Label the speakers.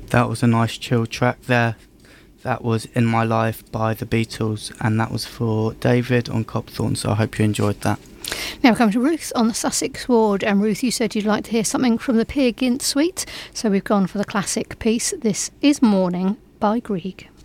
Speaker 1: That was a nice chill track there. That was In My Life by the Beatles, and that was for David on Copthorne, so I hope you enjoyed that.
Speaker 2: Now we come to Ruth on the Sussex ward, and Ruth, you said you'd like to hear something from the Peer Gynt suite, so we've gone for the classic piece. This is Morning by Grieg.